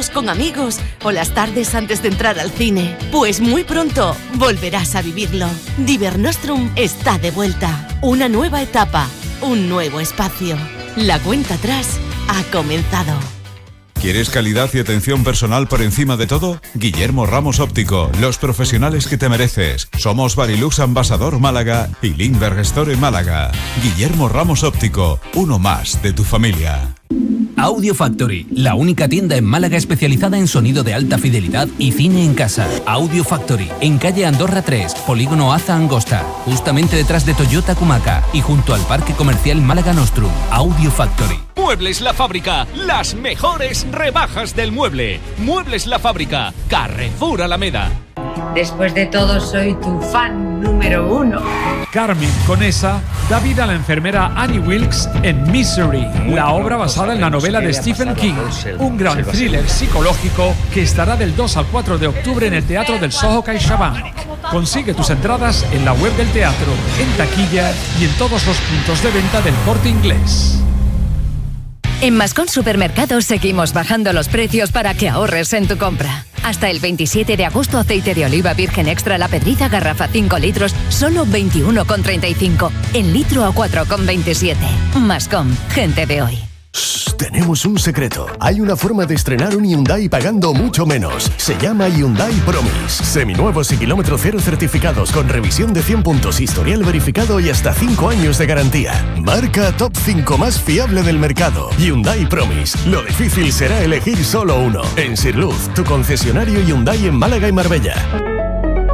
ratos con amigos o las tardes antes de entrar al cine. Pues muy pronto volverás a vivirlo. Diver Nostrum está de vuelta. Una nueva etapa, un nuevo espacio. La cuenta atrás ha comenzado. ¿Quieres calidad y atención personal por encima de todo? Guillermo Ramos Óptico, los profesionales que te mereces. Somos Barilux Ambasador Málaga y Lindbergh Store Málaga. Guillermo Ramos Óptico, uno más de tu familia. Audio Factory, la única tienda en Málaga especializada en sonido de alta fidelidad y cine en casa. Audio Factory, en calle Andorra 3, Polígono Aza Angosta, justamente detrás de Toyota Kumaca y junto al Parque Comercial Málaga Nostrum. Audio Factory. Muebles La Fábrica, las mejores rebajas del mueble. Muebles La Fábrica, Carrefour Alameda. Después de todo, soy tu fan número 1. Carmen Conesa da vida a la enfermera Annie Wilkes en Misery, la obra basada en la novela de Stephen King. Un gran thriller psicológico que estará del 2 al 4 de octubre en el Teatro del Soho CaixaBank. Consigue tus entradas en la web del teatro, en taquilla y en todos los puntos de venta del Corte Inglés. En Mascón Supermercados seguimos bajando los precios para que ahorres en tu compra. Hasta el 27 de agosto, aceite de oliva virgen extra La Pedriza, garrafa 5 litros, solo 21,35. En litro a 4,27. Mascón, gente de hoy. Tenemos un secreto. Hay una forma de estrenar un Hyundai pagando mucho menos. Se llama Hyundai Promise. Seminuevos y kilómetro cero certificados con revisión de 100 puntos, historial verificado y hasta 5 años de garantía. Marca top 5 más fiable del mercado. Hyundai Promise. Lo difícil será elegir solo uno. En Sirluz, tu concesionario Hyundai en Málaga y Marbella.